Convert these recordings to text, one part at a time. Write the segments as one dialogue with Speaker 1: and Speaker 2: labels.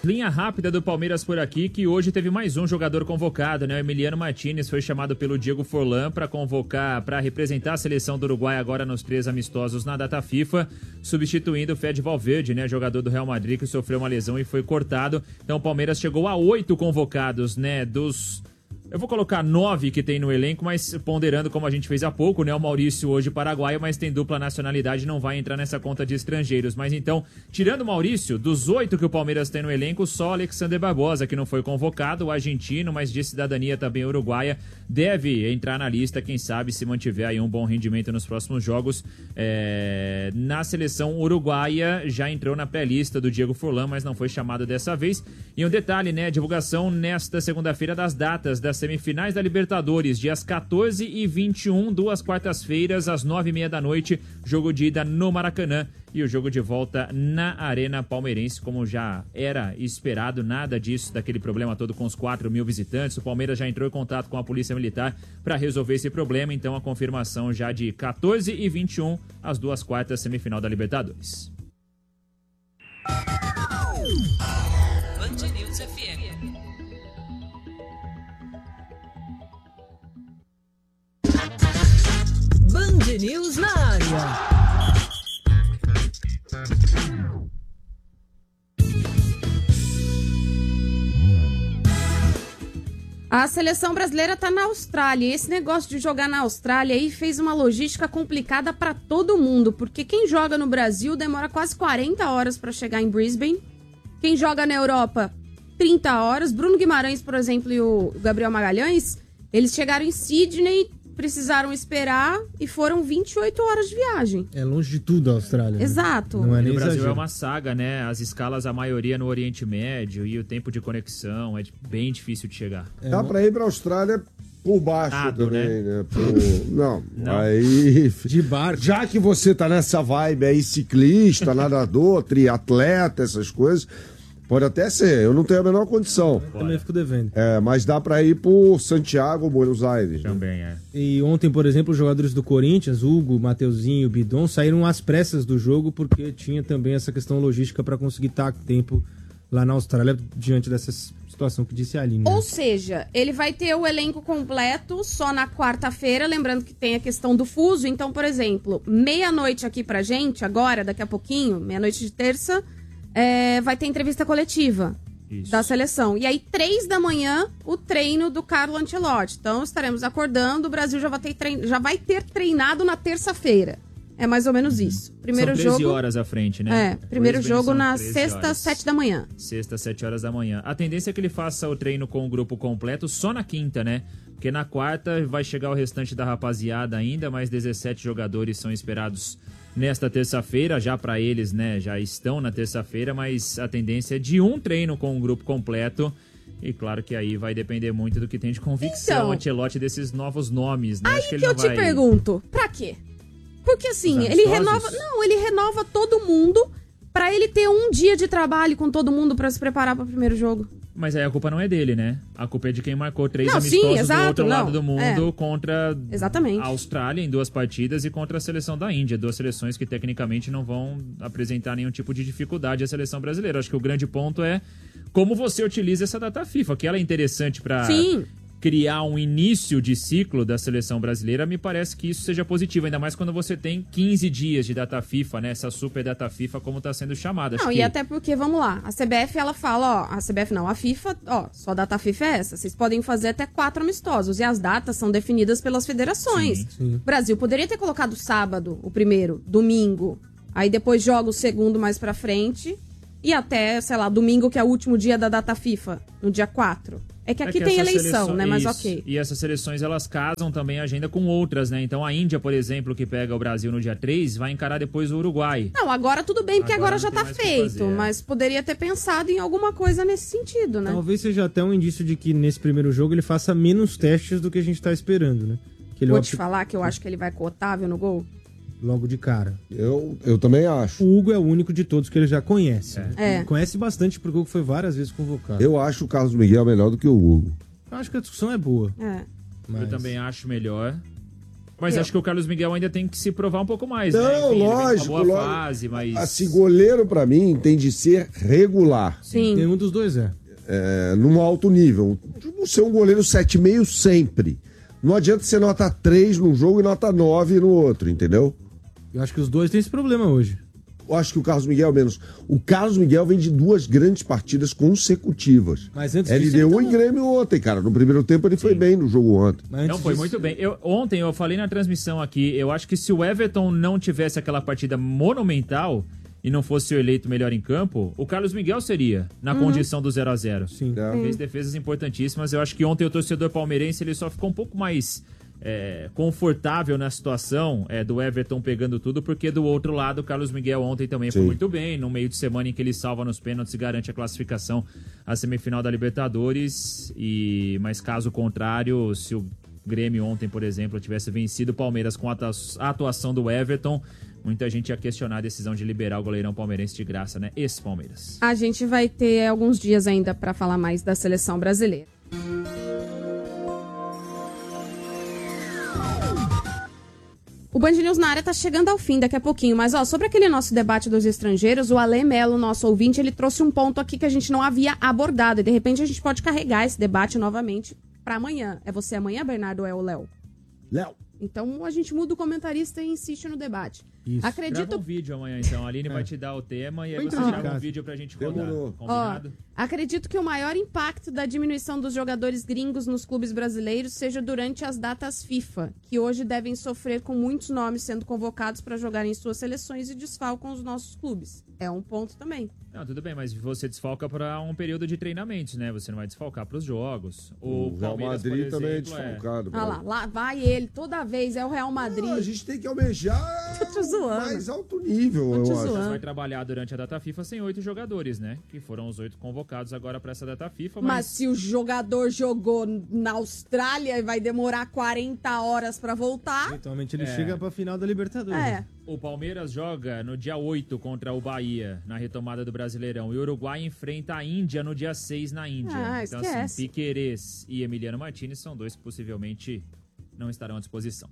Speaker 1: linha rápida do Palmeiras por aqui, que hoje teve mais um jogador convocado, né? O Emiliano Martínez foi chamado pelo Diego Forlan para representar a seleção do Uruguai agora nos 3 amistosos na data FIFA, substituindo o Fede Valverde, né? Jogador do Real Madrid que sofreu uma lesão e foi cortado. Então o Palmeiras chegou a 8 convocados, né? Eu vou colocar 9 que tem no elenco, mas ponderando como a gente fez há pouco, né? O Maurício hoje paraguaio, mas tem dupla nacionalidade, não vai entrar nessa conta de estrangeiros. Mas então, tirando o Maurício, dos 8 que o Palmeiras tem no elenco, só Alexander Barbosa, que não foi convocado, o argentino, mas de cidadania também uruguaia, deve entrar na lista, quem sabe, se mantiver aí um bom rendimento nos próximos jogos. Na seleção uruguaia, já entrou na pré-lista do Diego Forlan, mas não foi chamado dessa vez. E um detalhe, né? Divulgação nesta segunda-feira das datas das semifinais da Libertadores, dias 14 e 21, 2 quartas-feiras, às 9h30 da noite, jogo de ida no Maracanã e o jogo de volta na Arena Palmeirense, como já era esperado, nada disso, daquele problema todo com os 4.000 visitantes. O Palmeiras já entrou em contato com a Polícia Militar para resolver esse problema, então a confirmação já de 14 e 21, as 2 quartas, semifinal da Libertadores.
Speaker 2: Band News FM. Band News na área.
Speaker 3: A seleção brasileira tá na Austrália. E esse negócio de jogar na Austrália aí fez uma logística complicada para todo mundo, porque quem joga no Brasil demora quase 40 horas para chegar em Brisbane. Quem joga na Europa, 30 horas. Bruno Guimarães, por exemplo, e o Gabriel Magalhães, eles chegaram em Sydney, precisaram esperar e foram 28 horas de viagem.
Speaker 4: É longe de tudo a Austrália. Né?
Speaker 3: Exato.
Speaker 4: Não é nem
Speaker 1: o Brasil
Speaker 4: exagero.
Speaker 1: é uma saga, né? As escalas, a maioria no Oriente Médio e o tempo de conexão é bem difícil de chegar.
Speaker 5: Dá pra ir pra Austrália por baixo também, né? Não, aí...
Speaker 4: De barco.
Speaker 5: Já que você tá nessa vibe aí, ciclista, nadador, triatleta, essas coisas... Pode até ser, eu não tenho a menor condição.
Speaker 4: Também fico devendo.
Speaker 5: Mas dá pra ir por Santiago, Buenos Aires.
Speaker 1: Também,
Speaker 4: E ontem, por exemplo, os jogadores do Corinthians, Hugo, Mateuzinho, Bidon, saíram às pressas do jogo porque tinha também essa questão logística pra conseguir estar a tempo lá na Austrália diante dessa situação que disse a Aline.
Speaker 3: Ou seja, ele vai ter o elenco completo só na quarta-feira, lembrando que tem a questão do fuso. Então, por exemplo, meia-noite aqui pra gente, agora, daqui a pouquinho, meia-noite de terça... vai ter entrevista coletiva da seleção. E aí, 3h, o treino do Carlo Ancelotti. Então, estaremos acordando, o Brasil já vai ter treinado na terça-feira. É mais ou menos isso. Primeiro
Speaker 1: São 13
Speaker 3: jogo,
Speaker 1: horas à frente, né?
Speaker 3: Primeiro
Speaker 1: Brisbane
Speaker 3: jogo
Speaker 1: são
Speaker 3: na
Speaker 1: 13
Speaker 3: sexta,
Speaker 1: horas.
Speaker 3: 7h.
Speaker 1: Sexta, 7 horas da manhã. A tendência é que ele faça o treino com o grupo completo só na quinta, né? Porque na quarta vai chegar o restante da rapaziada ainda, mais 17 jogadores são esperados nesta terça-feira, já para eles, né, já estão na terça-feira, mas a tendência é de um treino com o grupo completo. E claro que aí vai depender muito do que tem de convicção
Speaker 3: Então,
Speaker 1: o Ancelotti desses novos nomes, né?
Speaker 3: Aí
Speaker 1: Acho que ele
Speaker 3: que eu
Speaker 1: não vai...
Speaker 3: te pergunto, pra quê? Porque assim, ele renova todo mundo pra ele ter um dia de trabalho com todo mundo pra se preparar pro primeiro jogo.
Speaker 1: Mas aí a culpa não é dele, né? A culpa é de quem marcou 3
Speaker 3: Não,
Speaker 1: amistosos
Speaker 3: sim, exato,
Speaker 1: do outro lado
Speaker 3: não,
Speaker 1: do mundo contra
Speaker 3: Exatamente.
Speaker 1: a Austrália em 2 partidas e contra a seleção da Índia. 2 seleções que tecnicamente não vão apresentar nenhum tipo de dificuldade à seleção brasileira. Acho que o grande ponto é como você utiliza essa data FIFA, que ela é interessante para criar um início de ciclo da seleção brasileira. Me parece que isso seja positivo, ainda mais quando você tem 15 dias de data FIFA, né? Essa super data FIFA, como está sendo chamada.
Speaker 3: Não, e até porque, vamos lá, a CBF, ela fala, a CBF não, a FIFA, só a data FIFA é essa. Vocês podem fazer até 4 amistosos, e as datas são definidas pelas federações.
Speaker 4: Sim.
Speaker 3: O Brasil poderia ter colocado sábado, o primeiro, domingo, aí depois joga o segundo mais pra frente, e até, sei lá, domingo, que é o último dia da data FIFA, no dia 4. É que aqui tem eleição, né? Mas ok.
Speaker 1: E essas seleções, elas casam também a agenda com outras, né? Então a Índia, por exemplo, que pega o Brasil no dia 3, vai encarar depois o Uruguai.
Speaker 3: Não, agora tudo bem, porque agora já tá feito.
Speaker 1: fazer,
Speaker 3: mas poderia ter pensado em alguma coisa nesse sentido, né?
Speaker 4: Talvez seja até um indício de que nesse primeiro jogo ele faça menos testes do que a gente tá esperando, né? Que ele
Speaker 3: Vou te falar que eu acho que ele vai com o Otávio no gol.
Speaker 4: Logo de cara.
Speaker 5: Eu também acho.
Speaker 4: O Hugo é o único de todos que ele já conhece.
Speaker 3: É.
Speaker 4: Conhece bastante porque o Hugo foi várias vezes convocado.
Speaker 5: Eu acho o Carlos Miguel melhor do que o Hugo.
Speaker 4: Eu acho que a discussão é boa.
Speaker 3: É.
Speaker 4: Mas...
Speaker 1: Eu também acho melhor. Mas acho que o Carlos Miguel ainda tem que se provar um pouco mais,
Speaker 5: Não,
Speaker 1: né? Enfim, ele vem com uma
Speaker 5: lógico,
Speaker 1: boa
Speaker 5: lógico.
Speaker 1: fase, mas...
Speaker 5: Assim, goleiro, pra mim, tem de ser regular.
Speaker 3: Sim.
Speaker 4: Nenhum dos dois é.
Speaker 5: Num alto nível. Tipo, ser um goleiro 7,5 sempre. Não adianta ser nota 3 num jogo e nota 9 no outro, entendeu?
Speaker 4: Eu acho que os dois têm esse problema hoje.
Speaker 5: Eu acho que o Carlos Miguel menos. O Carlos Miguel vem de 2 grandes partidas consecutivas.
Speaker 4: Mas antes
Speaker 5: ele
Speaker 4: disso,
Speaker 5: deu
Speaker 4: ele
Speaker 5: em Grêmio ontem, cara. No primeiro tempo ele foi bem no jogo ontem.
Speaker 4: Mas antes
Speaker 1: Não, foi
Speaker 4: disso-
Speaker 1: muito bem. Ontem eu falei na transmissão aqui, eu acho que se o Everton não tivesse aquela partida monumental e não fosse o eleito melhor em campo, o Carlos Miguel seria, na condição do 0-0.
Speaker 4: Sim.
Speaker 1: Fez defesas importantíssimas. Eu acho que ontem o torcedor palmeirense ele só ficou um pouco mais confortável na situação do Everton pegando tudo, porque do outro lado o Carlos Miguel ontem também foi
Speaker 5: Sim.
Speaker 1: muito bem, no meio de semana em que ele salva nos pênaltis e garante a classificação à semifinal da Libertadores. Mas caso contrário, se o Grêmio ontem, por exemplo, tivesse vencido o Palmeiras com a atuação do Everton, muita gente ia questionar a decisão de liberar o goleirão palmeirense de graça, né? Esse Palmeiras.
Speaker 3: A gente vai ter alguns dias ainda pra falar mais da seleção brasileira. O Band News na área tá chegando ao fim daqui a pouquinho, mas sobre aquele nosso debate dos estrangeiros, o Ale Melo, nosso ouvinte, ele trouxe um ponto aqui que a gente não havia abordado e de repente a gente pode carregar esse debate novamente pra amanhã. É você amanhã, Bernardo, ou é o Léo?
Speaker 5: Léo.
Speaker 3: Então a gente muda o comentarista e insiste no debate.
Speaker 4: Isso.
Speaker 1: Grava
Speaker 3: Acredito
Speaker 1: um vídeo amanhã, então. A Aline vai te dar o tema e aí
Speaker 4: Vou
Speaker 1: você
Speaker 4: entrar em
Speaker 1: grava um
Speaker 4: casa.
Speaker 1: vídeo pra gente rodar.
Speaker 5: Demorou.
Speaker 1: Combinado?
Speaker 3: Acredito que o maior impacto da diminuição dos jogadores gringos nos clubes brasileiros seja durante as datas FIFA, que hoje devem sofrer com muitos nomes sendo convocados para jogar em suas seleções e desfalcam os nossos clubes. É um ponto também.
Speaker 1: Não, tudo bem, mas você desfalca para um período de treinamentos, né? Você não vai desfalcar para os jogos.
Speaker 5: O Real
Speaker 1: Palmeiras,
Speaker 5: Madrid
Speaker 1: por
Speaker 5: também é
Speaker 1: exemplo,
Speaker 5: desfalcado.
Speaker 3: Ah lá vai ele, toda vez é o Real Madrid.
Speaker 5: Não, a gente tem que almejar
Speaker 3: Tô te zoando.
Speaker 5: mais alto nível,
Speaker 3: Tô te
Speaker 5: eu acho.
Speaker 3: zoando.
Speaker 1: Você vai trabalhar durante a data FIFA sem 8 jogadores, né? Que foram os 8 convocados agora para essa data FIFA,
Speaker 3: Mas se o jogador jogou na Austrália e vai demorar 40 horas para voltar,
Speaker 4: Eventualmente ele chega pra final da Libertadores.
Speaker 1: o Palmeiras joga no dia 8 contra o Bahia, na retomada do Brasileirão. E o Uruguai enfrenta a Índia no dia 6 na Índia. Então, assim,
Speaker 3: esquece.
Speaker 1: Piquerez e Emiliano Martinez são 2 que possivelmente não estarão à disposição.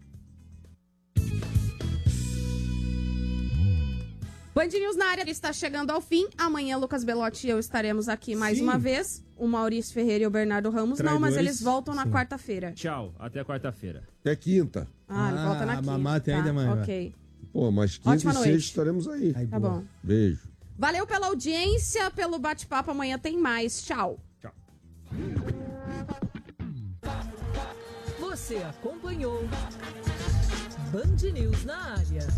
Speaker 3: Band News na área está chegando ao fim. Amanhã, Lucas Belotti e eu estaremos aqui mais uma vez. O Maurício Ferreira e o Bernardo Ramos não, mas eles voltam na quarta-feira.
Speaker 1: Tchau, até quarta-feira.
Speaker 5: Até quinta.
Speaker 3: Ele volta na
Speaker 4: a
Speaker 3: quinta.
Speaker 4: Mamá tem ainda amanhã.
Speaker 3: Ok,
Speaker 5: Pô, mas quinta
Speaker 3: Ótima
Speaker 5: e
Speaker 3: noite.
Speaker 5: sexta estaremos aí.
Speaker 4: Ai,
Speaker 3: tá
Speaker 4: boa.
Speaker 3: bom.
Speaker 5: Beijo.
Speaker 3: Valeu pela audiência, pelo bate-papo. Amanhã tem mais. Tchau.
Speaker 1: Tchau.
Speaker 2: Você acompanhou Band News na área.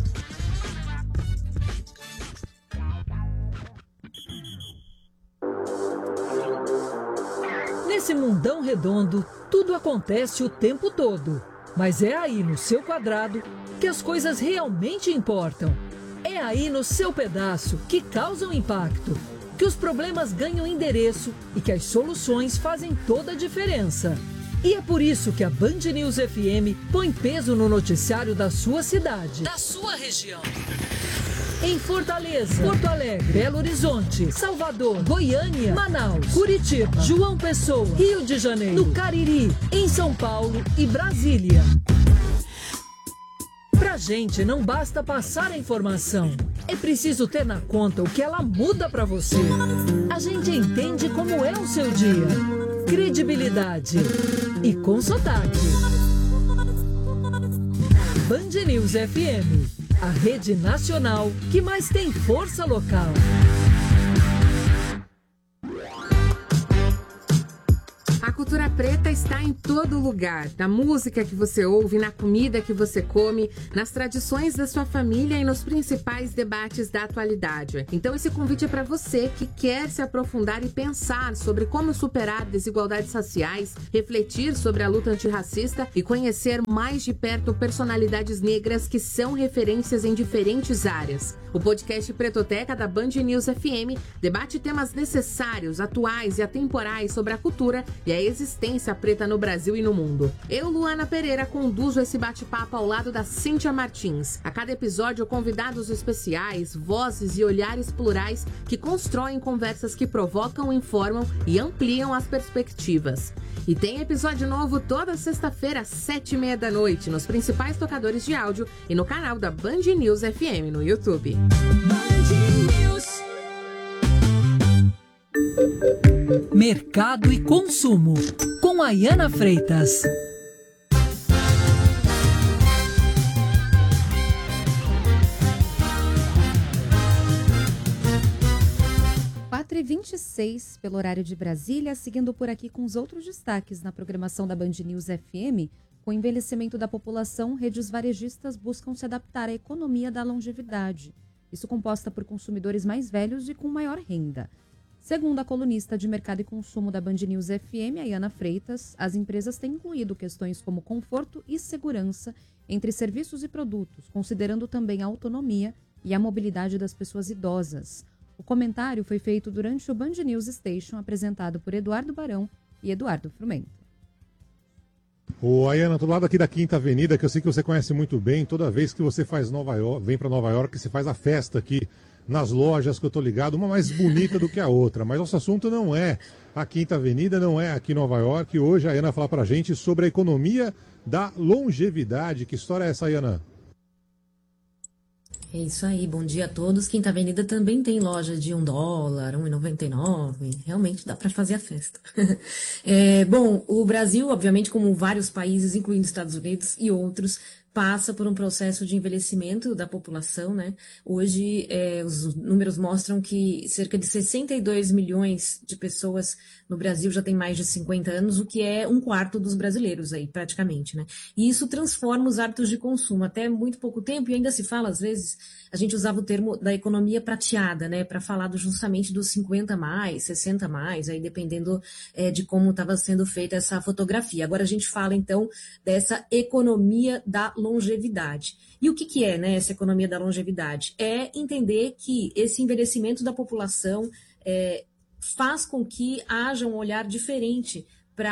Speaker 2: Nesse mundão redondo, tudo acontece o tempo todo. Mas é aí no seu quadrado que as coisas realmente importam. É aí no seu pedaço que causam impacto, que os problemas ganham endereço e que as soluções fazem toda a diferença. E é por isso que a Band News FM põe peso no noticiário da sua cidade, da sua região. Em Fortaleza, Porto Alegre, Belo Horizonte, Salvador, Goiânia, Manaus, Curitiba, João Pessoa, Rio de Janeiro, no Cariri, em São Paulo e Brasília. Pra gente não basta passar a informação, é preciso ter na conta o que ela muda pra você. A gente entende como é o seu dia. Credibilidade e com sotaque. Band News FM, a rede nacional que mais tem força local.
Speaker 6: A cultura preta está em todo lugar, na música que você ouve, na comida que você come, nas tradições da sua família e nos principais debates da atualidade. Então esse convite é para você que quer se aprofundar e pensar sobre como superar desigualdades raciais, refletir sobre a luta antirracista e conhecer mais de perto personalidades negras que são referências em diferentes áreas. O podcast Pretoteca da Band News FM debate temas necessários, atuais e atemporais sobre a cultura e a existência preta no Brasil e no mundo. Eu, Luana Pereira, conduzo esse bate-papo ao lado da Cíntia Martins. A cada episódio, convidados especiais, vozes e olhares plurais que constroem conversas que provocam, informam e ampliam as perspectivas. E tem episódio novo toda sexta-feira às 7h30 da noite nos principais tocadores de áudio e no canal da Band News FM no YouTube.
Speaker 2: Mercado e consumo, com Ayana Freitas.
Speaker 7: 4h26 pelo horário de Brasília, seguindo por aqui com os outros destaques na programação da Band News FM. Com o envelhecimento da população, redes varejistas buscam se adaptar à economia da longevidade. Isso composta por consumidores mais velhos e com maior renda. Segundo a colunista de Mercado e Consumo da Band News FM, Ayana Freitas, as empresas têm incluído questões como conforto e segurança entre serviços e produtos, considerando também a autonomia e a mobilidade das pessoas idosas. O comentário foi feito durante o Band News Station, apresentado por Eduardo Barão e Eduardo Frumento.
Speaker 8: Ô, Ayana, do lado aqui da Quinta Avenida, que eu sei que você conhece muito bem, toda vez que você vem para Nova York, você faz a festa aqui nas lojas que eu tô ligado, uma mais bonita do que a outra. Mas nosso assunto não é a Quinta Avenida, não é aqui em Nova York. Hoje a Ayana vai falar pra gente sobre a economia da longevidade. Que história é essa, Ayana?
Speaker 9: É isso aí, bom dia a todos. Quinta Avenida também tem loja de $1, R$1,99. Realmente dá para fazer a festa. Bom, o Brasil, obviamente, como vários países, incluindo Estados Unidos e outros, passa por um processo de envelhecimento da população, né? Hoje, os números mostram que cerca de 62 milhões de pessoas no Brasil já tem mais de 50 anos, o que é 1/4 dos brasileiros aí, praticamente, né? E isso transforma os hábitos de consumo. Até muito pouco tempo, e ainda se fala, às vezes, a gente usava o termo da economia prateada, né? Para falar justamente dos 50 mais, 60 mais, aí dependendo de como estava sendo feita essa fotografia. Agora a gente fala, então, dessa economia da longevidade. E o que é, né, essa economia da longevidade? É entender que esse envelhecimento da população faz com que haja um olhar diferente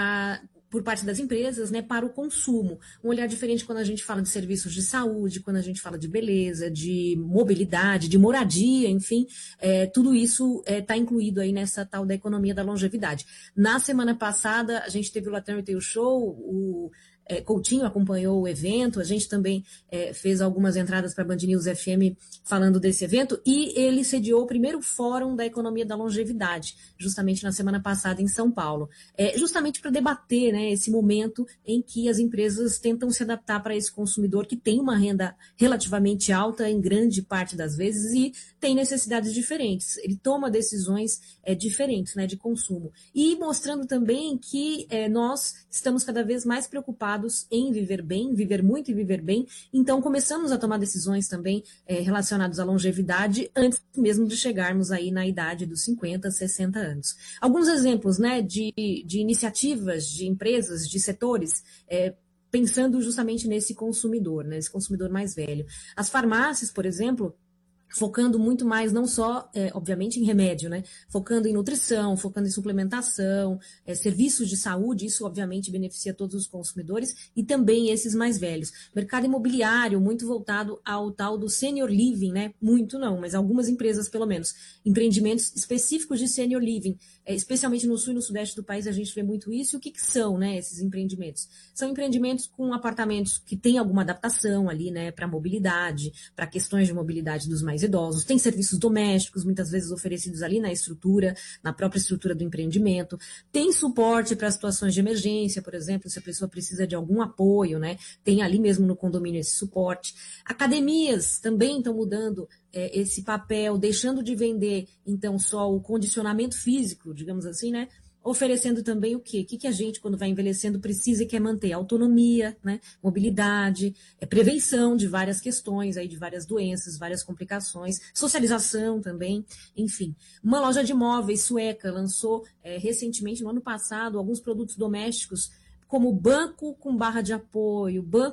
Speaker 9: por parte das empresas, né, para o consumo. Um olhar diferente quando a gente fala de serviços de saúde, quando a gente fala de beleza, de mobilidade, de moradia, enfim, tudo isso está incluído aí nessa tal da economia da longevidade. Na semana passada, a gente teve o Latam Retail Show, o Coutinho acompanhou o evento, a gente também fez algumas entradas para a Band News FM falando desse evento, e ele sediou o primeiro fórum da economia da longevidade, justamente na semana passada em São Paulo, justamente para debater, né, esse momento em que as empresas tentam se adaptar para esse consumidor que tem uma renda relativamente alta em grande parte das vezes e tem necessidades diferentes, ele toma decisões diferentes, né, de consumo, e mostrando também que nós estamos cada vez mais preocupados em viver bem, viver muito e viver bem, então começamos a tomar decisões também relacionadas à longevidade antes mesmo de chegarmos aí na idade dos 50, 60 anos. Alguns exemplos, né, de iniciativas, de empresas, de setores, pensando justamente nesse consumidor, né, esse consumidor mais velho. As farmácias, por exemplo, focando muito mais, não só, obviamente, em remédio, né? Focando em nutrição, focando em suplementação, serviços de saúde, isso obviamente beneficia todos os consumidores e também esses mais velhos. Mercado imobiliário, muito voltado ao tal do senior living, né? Muito não, mas algumas empresas, pelo menos, empreendimentos específicos de senior living, especialmente no sul e no sudeste do país a gente vê muito isso. E o que são, né, esses empreendimentos? São empreendimentos com apartamentos que têm alguma adaptação ali, né, para mobilidade, para questões de mobilidade dos mais idosos, tem serviços domésticos, muitas vezes oferecidos ali na estrutura, na própria estrutura do empreendimento, tem suporte para situações de emergência, por exemplo, se a pessoa precisa de algum apoio, né, tem ali mesmo no condomínio esse suporte. Academias também estão mudando esse papel, deixando de vender, então, só o condicionamento físico, digamos assim, né, oferecendo também o quê? O que a gente, quando vai envelhecendo, precisa e quer manter? Autonomia, né? Mobilidade, prevenção de várias questões, aí, de várias doenças, várias complicações, socialização também, enfim. Uma loja de móveis sueca lançou recentemente, no ano passado, alguns produtos domésticos, como banco com barra de apoio, banco